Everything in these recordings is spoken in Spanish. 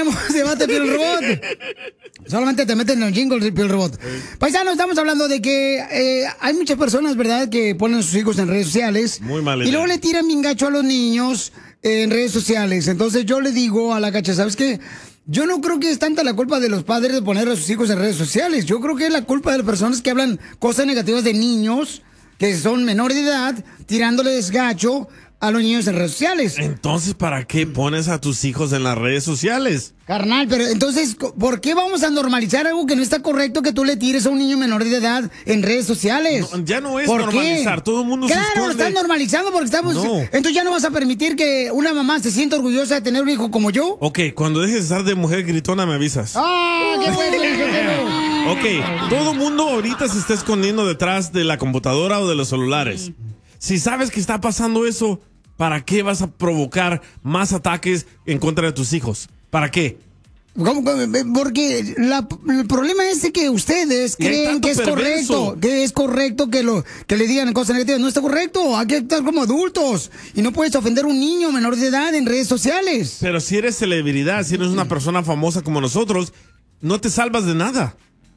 tenemos debate Piel Robot. Solamente te meten en el jingle de Piel Robot. Paisano, estamos hablando de que hay muchas personas, ¿verdad?, que ponen a sus hijos en redes sociales. Muy mal idea. Y luego le tiran bien gacho a los niños en redes sociales. Entonces yo le digo a la Cacha, ¿sabes qué? Yo no creo que es tanta la culpa de los padres de poner a sus hijos en redes sociales. Yo creo que es la culpa de las personas que hablan cosas negativas de niños que son menores de edad, tirándoles gacho a los niños en redes sociales. Entonces, ¿para qué pones a tus hijos en las redes sociales? Carnal, pero entonces, ¿por qué vamos a normalizar algo que no está correcto que tú le tires a un niño menor de edad en redes sociales? No, ya no es normalizar, todo el mundo se esconde. Claro, lo están normalizando porque estamos... No. Entonces ya no vas a permitir que una mamá se sienta orgullosa de tener un hijo como yo. Ok, cuando dejes de estar de mujer gritona me avisas. ¡Ah, qué bueno! Ok, todo el mundo ahorita se está escondiendo detrás de la computadora o de los celulares. Si sabes que está pasando eso, ¿para qué vas a provocar más ataques en contra de tus hijos? ¿Para qué? ¿Cómo? Porque el problema es de que ustedes creen que es correcto que le digan cosas negativas. No está correcto, hay que actuar como adultos y no puedes ofender a un niño menor de edad en redes sociales. Pero si eres celebridad, si eres una persona famosa como nosotros, no te salvas de nada.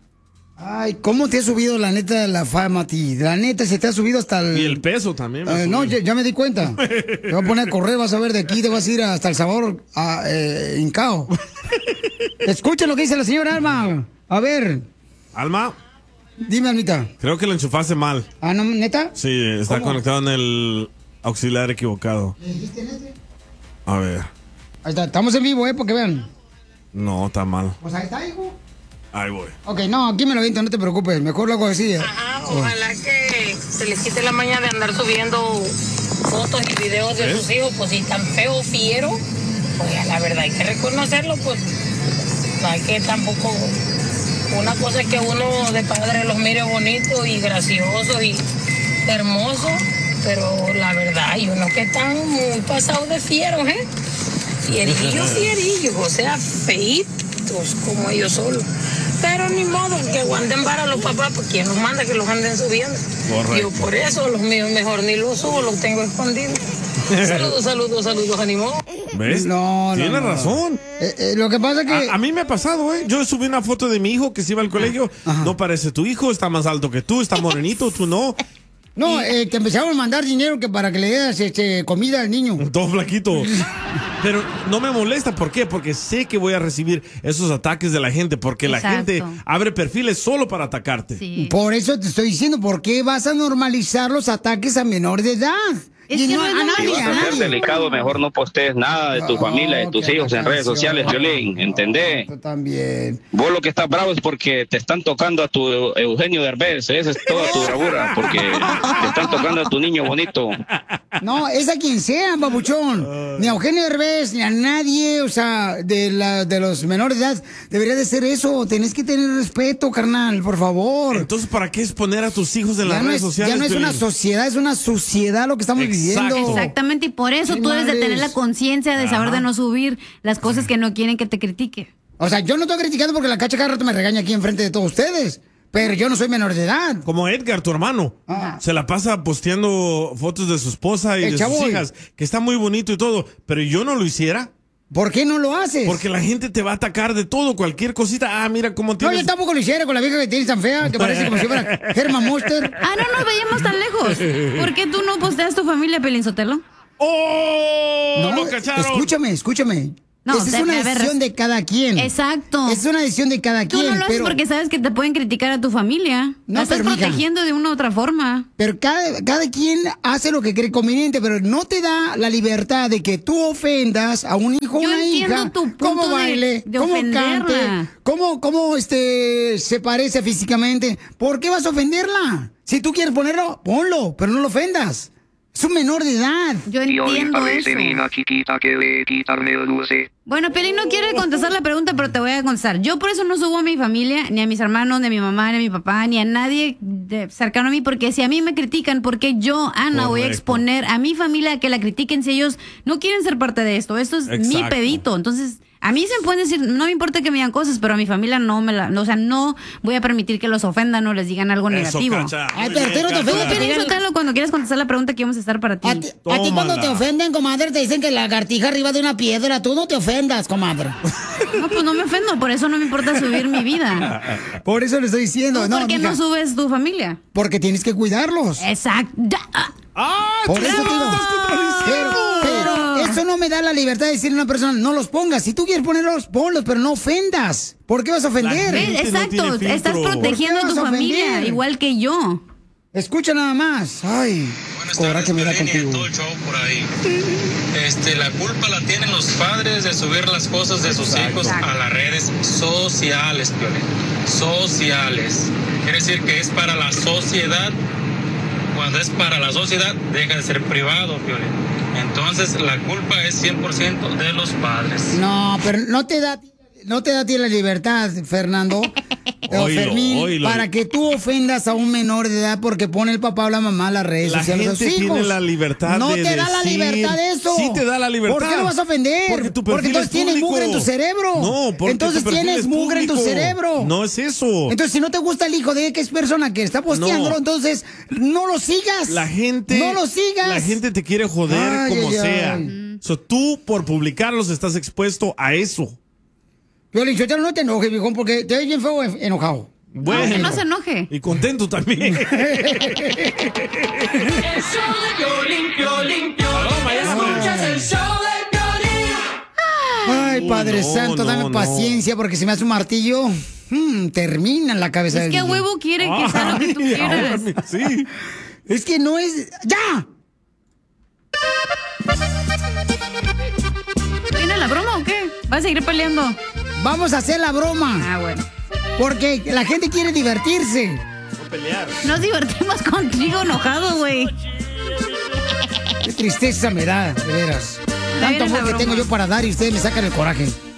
Ay, ¿cómo te ha subido la neta la fama a ti? La neta se te ha subido hasta el... Y el peso también. No, ya me di cuenta. Te voy a poner a correr, vas a ver, de aquí te vas a ir hasta El Salvador hincao. Escuchen lo que dice la señora Alma. A ver. Alma. Dime, Almita. Creo que lo enchufaste mal. ¿Ah, no, neta? Sí, está conectado en el auxiliar equivocado. ¿Le dijiste en ese? A ver. Ahí está, estamos en vivo, para que vean. No, está mal. Pues ahí está, hijo. Ahí voy. Ok, no, aquí me lo aviento, no te preocupes. Mejor lo hago así. Ajá, ojalá que se les quite la maña de andar subiendo fotos y videos de sus hijos, pues si tan feo o fiero, pues la verdad hay que reconocerlo, pues no hay que tampoco... Una cosa es que uno de padre los mire bonitos y graciosos y hermosos, pero la verdad hay unos que están muy pasados de fieros, ¿eh? Fierillos, o sea, feitos como ellos solos. Pero ni modo, que aguanten para los papás, porque quien los manda que los anden subiendo. Correcto. Yo por eso los míos mejor ni los subo, los tengo escondidos. Saludos, ánimo. ¿Ves? No, Tienes razón. Lo que pasa es que... A mí me ha pasado, Yo subí una foto de mi hijo que se iba al colegio. No parece tu hijo, está más alto que tú, está morenito, tú no. No, te empezaron a mandar dinero que para que le des comida al niño. Todo flaquito. Pero no me molesta, ¿por qué? Porque sé que voy a recibir esos ataques de la gente, porque la gente abre perfiles solo para atacarte. Sí. Por eso te estoy diciendo, ¿por qué vas a normalizar los ataques a menores de edad? Es y que no, a nadie, si vas a ser delicado, mejor no postees nada de tu familia, de tus hijos en redes sociales, Piolín, ¿entendés? Yo también. Vos lo que estás bravo es porque te están tocando a tu Eugenio Derbez, esa es toda tu bravura, porque te están tocando a tu niño bonito. No, es a quien sea, babuchón. Ni a Eugenio Derbez, ni a nadie, o sea, de los menores de edad. Debería de ser eso, tenés que tener respeto, carnal, por favor. Entonces, ¿para qué exponer a tus hijos en las redes sociales? Ya no es una sociedad, es una suciedad lo que estamos viviendo. Exactamente, y por eso tú debes de tener la conciencia de saber de no subir las cosas que no quieren que te critique. O sea, yo no estoy criticando porque la Cacha cada rato me regaña aquí enfrente de todos ustedes, pero yo no soy menor de edad. Como Edgar, tu hermano. Se la pasa posteando fotos de su esposa y de sus hijas, que está muy bonito y todo, pero yo no lo hiciera. ¿Por qué no lo haces? Porque la gente te va a atacar de todo, cualquier cosita. Ah, mira cómo tienes... No, yo tampoco lo hiciera con la vieja que tienes tan fea, que parece como si fuera Herman Monster. Ah, no nos vayamos tan lejos. ¿Por qué tú no posteas tu familia, Pelín Sotelo? ¡Oh! No, ¡Lo cacharon! Escúchame. No, esa es una decisión de cada quien. Exacto. Es una decisión de cada quien. Tú no lo haces porque sabes que te pueden criticar a tu familia. No, la estás protegiendo de una u otra forma. Pero cada quien hace lo que cree conveniente, pero no te da la libertad de que tú ofendas a un hijo o una hija. Cómo baile, cómo cante, cómo se parece físicamente. ¿Por qué vas a ofenderla? Si tú quieres ponerlo, ponlo, pero no lo ofendas. Es un menor de edad. Yo entiendo eso. Chiquita que le quitarme el luce. Bueno, Pelín no quiere contestar la pregunta, pero te voy a contestar. Yo por eso no subo a mi familia, ni a mis hermanos, ni a mi mamá, ni a mi papá, ni a nadie cercano a mí, porque si a mí me critican, ¿por qué yo, Ana, voy a exponer a mi familia a que la critiquen si ellos no quieren ser parte de esto? Esto es mi pedito. Entonces, A mí se me pueden decir, no me importa que me digan cosas, pero a mi familia no voy a permitir que los ofendan o les digan algo negativo. Ay, pero tú no te ofendes. Cuando quieras contestar la pregunta que vamos a estar para ti. A ti cuando te ofenden, comadre, te dicen que la lagartija arriba de una piedra. Tú no te ofendas, comadre. No, pues no me ofendo, por eso no me importa subir mi vida. Por eso le estoy diciendo. ¿Por qué no subes tu familia? Porque tienes que cuidarlos. Exacto. Por eso te digo. Pero eso no me da la libertad de decirle a una persona, no los pongas. Si tú quieres ponerlos, ponlos, pero no ofendas. ¿Por qué vas a ofender? Exacto, no estás protegiendo a tu familia, igual que yo. Escucha nada más. Ay, coraje me da contigo. Todo el show por ahí. La culpa la tienen los padres de subir las cosas de sus hijos a las redes sociales, Piolín. Sociales. Quiere decir que es para la sociedad. Cuando es para la sociedad, deja de ser privado, Piolín. Entonces, la culpa es 100% de los padres. No, pero no te da a ti la libertad, Fernando, o Fermín, para que tú ofendas a un menor de edad porque pone el papá o la mamá a las redes sociales. La gente tiene la libertad no de te da la libertad de eso. Sí te da la libertad. ¿Por qué lo vas a ofender? Porque entonces tienes mugre en tu cerebro. No, porque entonces tienes mugre en tu cerebro. No es eso. Entonces, si no te gusta el hijo de X persona que está posteándolo, entonces no lo sigas. No lo sigas. La gente te quiere joder como sea. Tú, por publicarlos, estás expuesto a eso. Piolín, no te enojes, viejón, porque te ves bien feo enojado. Bueno, que no se enoje. Y contento también. Ay, Padre Santo, dame paciencia porque si me hace un martillo, termina en la cabeza del niño. Es que a huevo quiere que sea lo que tú quieras. Sí. Es que no es... ¡Ya! ¿Viene la broma o qué? ¿Vas a seguir peleando? Vamos a hacer la broma. Ah, bueno. Porque la gente quiere divertirse. No pelear. Nos divertimos contigo enojado, güey. Qué tristeza me da, de veras. Tanto amor que tengo yo para dar y ustedes me sacan el coraje.